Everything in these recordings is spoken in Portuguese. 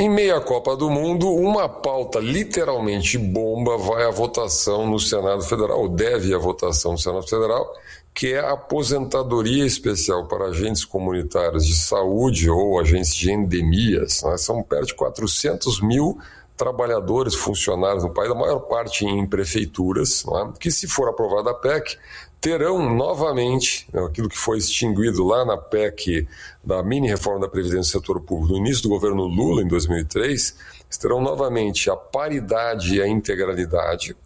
Em meio à Copa do Mundo, uma pauta literalmente bomba vai à votação no Senado Federal, ou deve ir à votação no Senado Federal, que é a aposentadoria especial para agentes comunitários de saúde ou agentes de endemias. Né? São perto de 400 mil trabalhadores, funcionários no país, a maior parte em prefeituras, né? Que, se for aprovada a PEC, terão novamente, aquilo que foi extinguido lá na PEC da mini-reforma da Previdência do Setor Público no início do governo Lula, em 2003, terão novamente a paridade e a integralidade,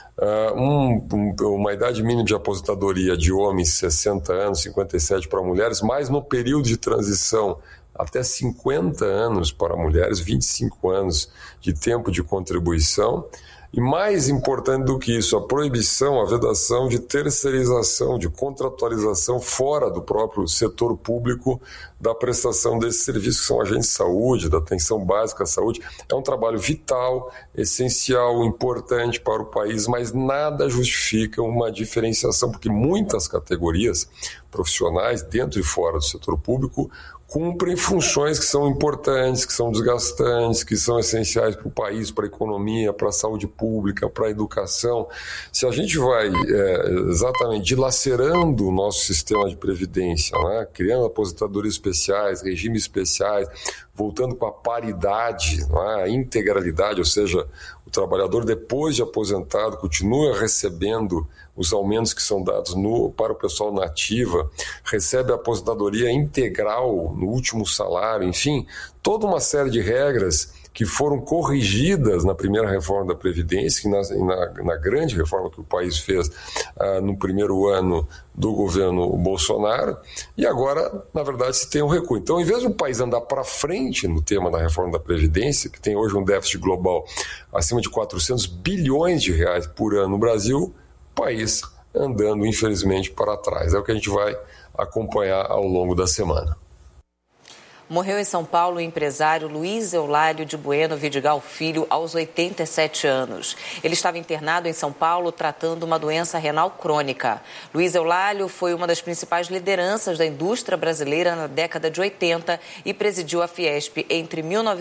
uma idade mínima de aposentadoria de homens 60 anos, 57 para mulheres, mas no período de transição até 50 anos para mulheres, 25 anos de tempo de contribuição. E mais importante do que isso, a proibição, a vedação de terceirização, de contratualização fora do próprio setor público da prestação desses serviços, que são agentes de saúde, da atenção básica à saúde. É um trabalho vital, essencial, importante para o país, mas nada justifica uma diferenciação, porque muitas categorias profissionais, dentro e fora do setor público, cumprem funções que são importantes, que são desgastantes, que são essenciais para o país, para a economia, para a saúde pública, para a educação. Se a gente vai exatamente dilacerando o nosso sistema de previdência, né, criando aposentadorias especiais, regimes especiais, voltando para a paridade, né, a integralidade, ou seja, o trabalhador, depois de aposentado, continua recebendo os aumentos que são dados para o pessoal na ativa, recebe a aposentadoria integral no último salário, enfim, toda uma série de regras que foram corrigidas na primeira reforma da Previdência, na grande reforma que o país fez no primeiro ano do governo Bolsonaro, e agora, na verdade, se tem um recuo. Então, em vez do país andar para frente no tema da reforma da Previdência, que tem hoje um déficit global acima de 400 bilhões de reais por ano no Brasil, o país andando, infelizmente, para trás. É o que a gente vai acompanhar ao longo da semana. Morreu em São Paulo o empresário Luiz Eulário de Bueno Vidigal Filho, aos 87 anos. Ele estava internado em São Paulo tratando uma doença renal crônica. Luiz Eulário foi uma das principais lideranças da indústria brasileira na década de 80 e presidiu a Fiesp entre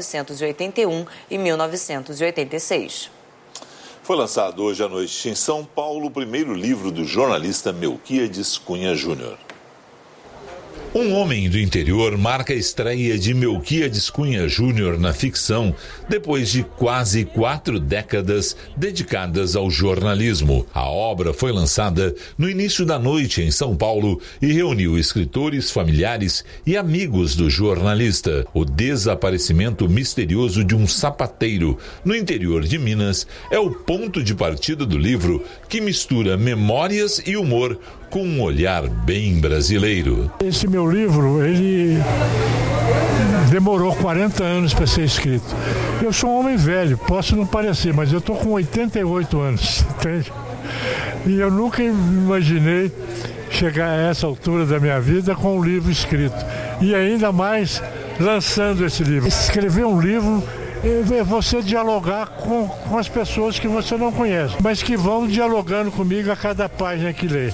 1981 e 1986. Foi lançado hoje à noite em São Paulo o primeiro livro do jornalista Melquíades Cunha Júnior. Um homem do interior marca a estreia de Melquíades Cunha Júnior na ficção, depois de quase 4 décadas dedicadas ao jornalismo. A obra foi lançada no início da noite em São Paulo e reuniu escritores, familiares e amigos do jornalista. O desaparecimento misterioso de um sapateiro no interior de Minas é o ponto de partida do livro, que mistura memórias e humor com um olhar bem brasileiro. Esse meu livro, ele demorou 40 anos para ser escrito. Eu sou um homem velho, posso não parecer, mas eu estou com 88 anos, entende? E eu nunca imaginei chegar a essa altura da minha vida com um livro escrito. E ainda mais lançando esse livro. Escrever um livro é você dialogar com as pessoas que você não conhece, mas que vão dialogando comigo a cada página que lê.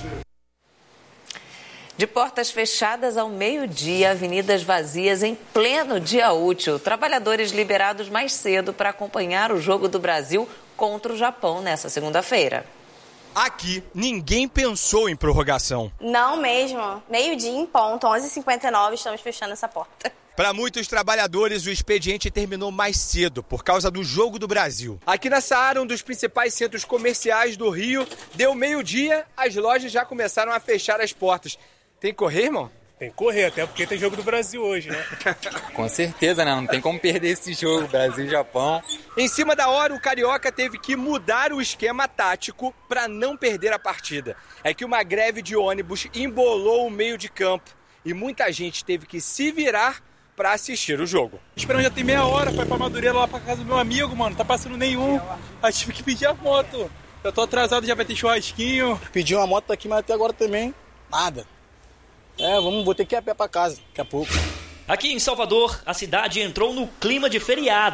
De portas fechadas ao meio-dia, avenidas vazias em pleno dia útil. Trabalhadores liberados mais cedo para acompanhar o jogo do Brasil contra o Japão nessa segunda-feira. Aqui, ninguém pensou em prorrogação. Não mesmo. Meio-dia em ponto, 11h59, estamos fechando essa porta. Para muitos trabalhadores, o expediente terminou mais cedo, por causa do Jogo do Brasil. Aqui na Saara, um dos principais centros comerciais do Rio, deu meio-dia, as lojas já começaram a fechar as portas. Tem que correr, irmão? Tem que correr, até porque tem Jogo do Brasil hoje, né? Com certeza, né? Não tem como perder esse jogo, Brasil e Japão. Em cima da hora, o Carioca teve que mudar o esquema tático para não perder a partida. É que uma greve de ônibus embolou o meio de campo e muita gente teve que se virar para assistir o jogo. Esperando já tem meia hora para ir pra Madureira, lá pra casa do meu amigo, mano. Tá passando nenhum. A gente tive que pedir a moto. Eu tô atrasado, já vai ter churrasquinho. Pedi uma moto aqui, mas até agora também nada. Vou ter que ir a pé pra casa daqui a pouco. Aqui em Salvador, a cidade entrou no clima de feriado.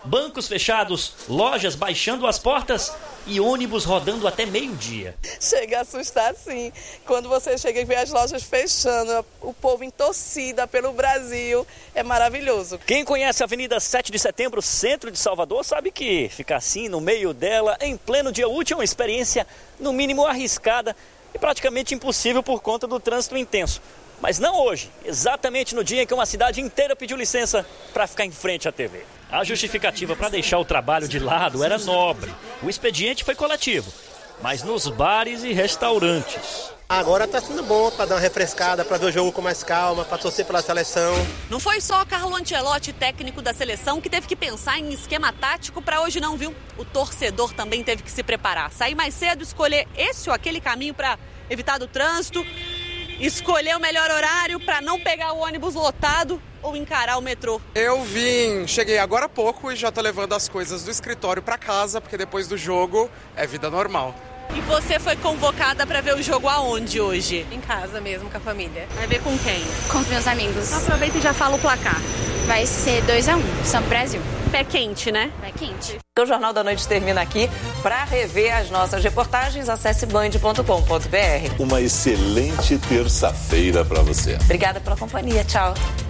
Bancos fechados, lojas baixando as portas e ônibus rodando até meio-dia. Chega a assustar, sim. Quando você chega e vê as lojas fechando, o povo em torcida pelo Brasil, é maravilhoso. Quem conhece a Avenida 7 de Setembro, centro de Salvador, sabe que ficar assim no meio dela, em pleno dia útil, é uma experiência no mínimo arriscada e praticamente impossível por conta do trânsito intenso. Mas não hoje, exatamente no dia em que uma cidade inteira pediu licença para ficar em frente à TV. A justificativa para deixar o trabalho de lado era nobre. O expediente foi coletivo, mas nos bares e restaurantes. Agora tá sendo bom para dar uma refrescada, para ver o jogo com mais calma, para torcer pela seleção. Não foi só Carlo Ancelotti, técnico da seleção, que teve que pensar em esquema tático para hoje não, viu? O torcedor também teve que se preparar. Sair mais cedo, escolher esse ou aquele caminho para evitar do trânsito, escolher o melhor horário para não pegar o ônibus lotado ou encarar o metrô. Cheguei agora há pouco e já tô levando as coisas do escritório para casa, porque depois do jogo é vida normal. E você foi convocada para ver o jogo aonde hoje? Em casa mesmo, com a família. Vai ver com quem? Com os meus amigos. Então aproveita e já fala o placar. Vai ser 2-1, São Brasil. Pé quente, né? Pé quente. O Jornal da Noite termina aqui. Para rever as nossas reportagens, acesse band.com.br. Uma excelente terça-feira para você. Obrigada pela companhia. Tchau.